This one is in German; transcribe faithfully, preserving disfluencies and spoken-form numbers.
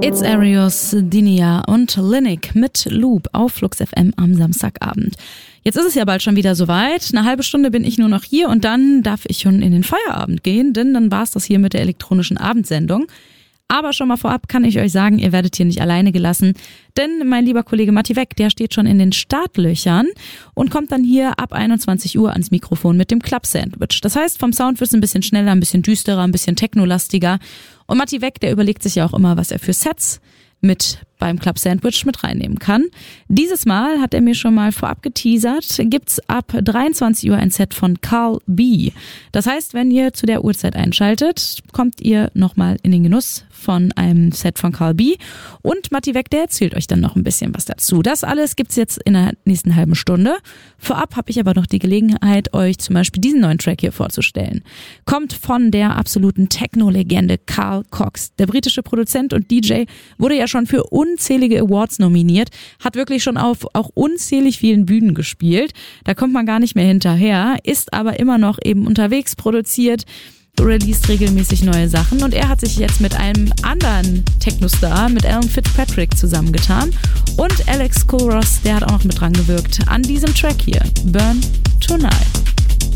It's Arios, Dinia und Linnick mit Loop auf Flux F M am Samstagabend. Jetzt ist es ja bald schon wieder soweit. Eine halbe Stunde bin ich nur noch hier und dann darf ich schon in den Feierabend gehen, denn dann war es das hier mit der elektronischen Abendsendung. Aber schon mal vorab kann ich euch sagen, ihr werdet hier nicht alleine gelassen, denn mein lieber Kollege Matti Weck, der steht schon in den Startlöchern und kommt dann hier ab einundzwanzig Uhr ans Mikrofon mit dem Club Sandwich. Das heißt, vom Sound wird es ein bisschen schneller, ein bisschen düsterer, ein bisschen technolastiger. Und Matti Weck, der überlegt sich ja auch immer, was er für Sets mit beim Club Sandwich mit reinnehmen kann. Dieses Mal hat er mir schon mal vorab geteasert, gibt's ab dreiundzwanzig Uhr ein Set von Carl B. Das heißt, wenn ihr zu der Uhrzeit einschaltet, kommt ihr nochmal in den Genuss von einem Set von Carl B. Und Matti Weck, der erzählt euch dann noch ein bisschen was dazu. Das alles gibt's jetzt in der nächsten halben Stunde. Vorab habe ich aber noch die Gelegenheit, euch zum Beispiel diesen neuen Track hier vorzustellen. Kommt von der absoluten Techno-Legende Carl Cox. Der britische Produzent und D J wurde ja schon für unzählige Awards nominiert, hat wirklich schon auf auch unzählig vielen Bühnen gespielt. Da kommt man gar nicht mehr hinterher, ist aber immer noch eben unterwegs, produziert, released regelmäßig neue Sachen und er hat sich jetzt mit einem anderen Techno-Star, mit Alan Fitzpatrick zusammengetan und Alex Kulross, der hat auch noch mit dran gewirkt an diesem Track hier, Burn Tonight.